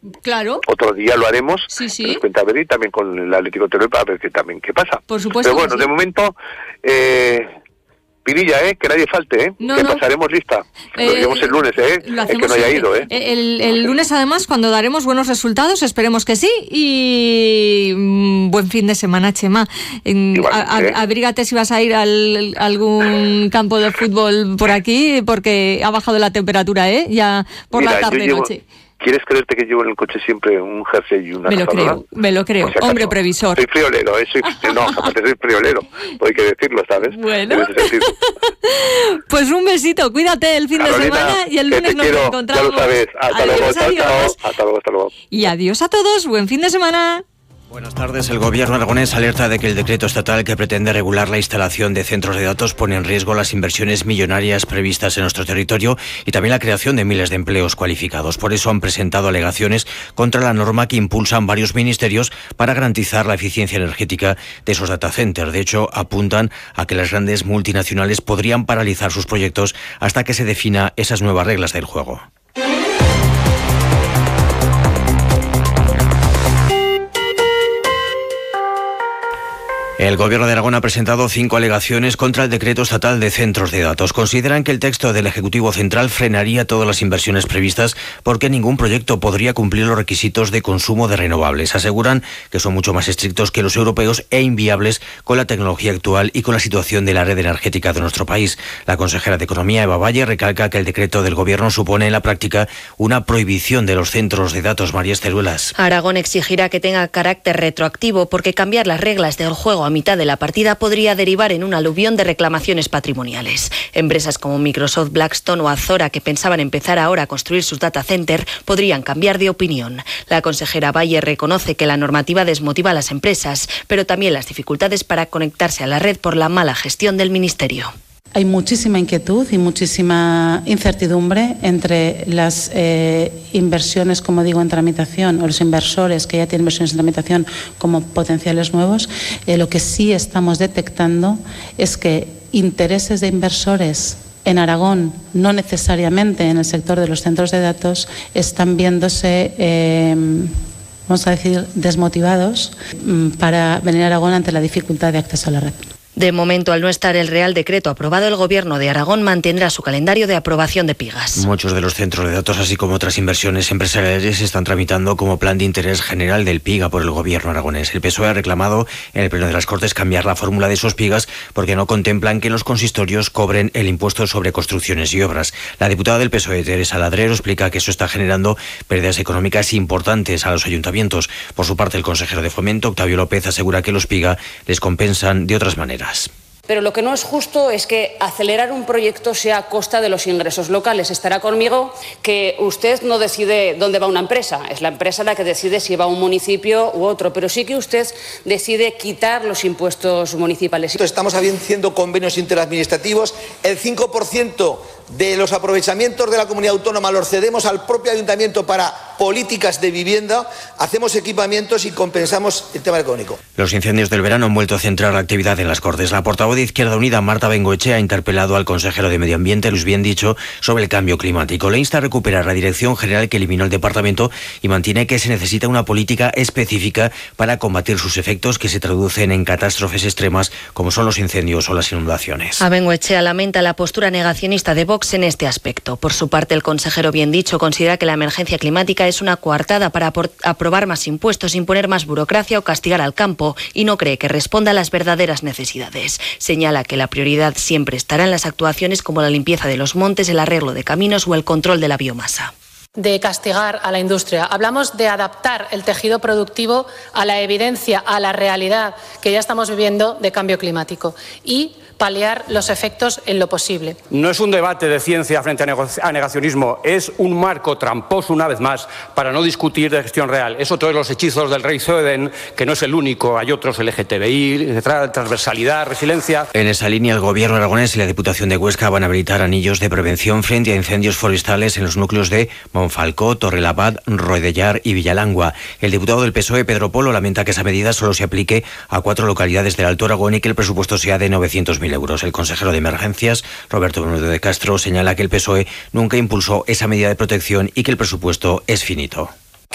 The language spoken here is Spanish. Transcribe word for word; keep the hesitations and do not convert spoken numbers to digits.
Claro. Otro día lo haremos, sí, sí. que nos cuenta Beri, también con el Atlético Teruel, para ver qué, también qué pasa. Por supuesto. Pero bueno, sí. de momento... Eh, Pirilla, ¿eh? Que nadie falte, ¿eh? No, que no. pasaremos lista. Eh, lo diremos el lunes, ¿eh? Lo es que no haya ido, ¿eh? El, el lunes, además, cuando daremos buenos resultados, esperemos que sí. Y mm, buen fin de semana, Chema. En, a, a, abrígate si vas a ir al, a algún campo de fútbol por aquí, porque ha bajado la temperatura, ¿eh? Ya por Mira, la tarde-noche. ¿Quieres creerte que llevo en el coche siempre un jersey y una Me lo cazadora? creo, me lo creo. Si Hombre previsor. Soy friolero, ¿eh? Soy, no, aparte soy friolero. Hay que decirlo, ¿sabes? Bueno. Pues un besito, cuídate el fin Carolina, de semana y el lunes nos quiero, encontramos. Ya lo sabes. Hasta adiós, luego, chao, adiós. chao. Hasta luego, hasta luego. Y adiós a todos, buen fin de semana. Buenas tardes. El gobierno aragonés alerta de que el decreto estatal que pretende regular la instalación de centros de datos pone en riesgo las inversiones millonarias previstas en nuestro territorio y también la creación de miles de empleos cualificados. Por eso han presentado alegaciones contra la norma que impulsan varios ministerios para garantizar la eficiencia energética de esos data centers. De hecho, apuntan a que las grandes multinacionales podrían paralizar sus proyectos hasta que se defina esas nuevas reglas del juego. El Gobierno de Aragón ha presentado cinco alegaciones contra el decreto estatal de centros de datos. Consideran que el texto del Ejecutivo Central frenaría todas las inversiones previstas porque ningún proyecto podría cumplir los requisitos de consumo de renovables. Aseguran que son mucho más estrictos que los europeos e inviables con la tecnología actual y con la situación de la red energética de nuestro país. La consejera de Economía, Eva Valle, recalca que el decreto del Gobierno supone en la práctica una prohibición de los centros de datos. María Ceruelas. Aragón exigirá que tenga carácter retroactivo porque cambiar las reglas del juego a mitad de la partida podría derivar en un aluvión de reclamaciones patrimoniales. Empresas como Microsoft, Blackstone o Azora, que pensaban empezar ahora a construir sus data center, podrían cambiar de opinión. La consejera Valle reconoce que la normativa desmotiva a las empresas, pero también las dificultades para conectarse a la red por la mala gestión del Ministerio. Hay muchísima inquietud y muchísima incertidumbre entre las eh, inversiones, como digo, en tramitación, o los inversores que ya tienen inversiones en tramitación como potenciales nuevos. Eh, lo que sí estamos detectando es que intereses de inversores en Aragón, no necesariamente en el sector de los centros de datos, están viéndose... Eh, vamos a decir, desmotivados para venir a Aragón ante la dificultad de acceso a la red. De momento, al no estar el Real Decreto aprobado, el Gobierno de Aragón mantendrá su calendario de aprobación de Pigas. Muchos de los centros de datos, así como otras inversiones empresariales, se están tramitando como plan de interés general del Piga por el Gobierno aragonés. El P S O E ha reclamado en el Pleno de las Cortes cambiar la fórmula de esos Pigas porque no contemplan que los consistorios cobren el impuesto sobre construcciones y obras. La diputada del P S O E, Teresa Ladrero, explica que eso está generando pérdidas económicas importantes a los ayuntamientos. Por su parte, el consejero de Fomento, Octavio López, asegura que los Piga les compensan de otras maneras. Pero lo que no es justo es que acelerar un proyecto sea a costa de los ingresos locales. Estará conmigo que usted no decide dónde va una empresa, es la empresa la que decide si va a un municipio u otro, pero sí que usted decide quitar los impuestos municipales. Estamos haciendo convenios interadministrativos, el cinco por ciento de los aprovechamientos de la comunidad autónoma los cedemos al propio ayuntamiento para políticas de vivienda, hacemos equipamientos y compensamos el tema económico. Los incendios del verano han vuelto a centrar la actividad en las Cortes. La portavoz de Izquierda Unida, Marta Bengoechea, ha interpelado al consejero de Medio Ambiente, Luis Biendicho, sobre el cambio climático. Le insta a recuperar la dirección general que eliminó el departamento y mantiene que se necesita una política específica para combatir sus efectos que se traducen en catástrofes extremas como son los incendios o las inundaciones. A Bengoechea lamenta la postura negacionista de Vox en este aspecto. Por su parte, el consejero Biendicho considera que la emergencia climática es una coartada para aprobar más impuestos, imponer más burocracia o castigar al campo y no cree que responda a las verdaderas necesidades. Señala que la prioridad siempre estará en las actuaciones como la limpieza de los montes, el arreglo de caminos o el control de la biomasa. De castigar a la industria. Hablamos de adaptar el tejido productivo a la evidencia, a la realidad que ya estamos viviendo de cambio climático y paliar los efectos en lo posible. No es un debate de ciencia frente a negacionismo, es un marco tramposo una vez más para no discutir de gestión real. Es otro de los hechizos del rey Zoeden, que no es el único, hay otros, L G T B I, transversalidad, resiliencia. En esa línea, el Gobierno aragonés y la Diputación de Huesca van a habilitar anillos de prevención frente a incendios forestales en los núcleos de Monfalcó, Torrelabad, Roedellar y Villalangua. El diputado del P S O E, Pedro Polo, lamenta que esa medida solo se aplique a cuatro localidades del Alto Aragón y que el presupuesto sea de novecientos mil euros. El consejero de Emergencias, Roberto Bermúdez de Castro, señala que el P S O E nunca impulsó esa medida de protección y que el presupuesto es finito.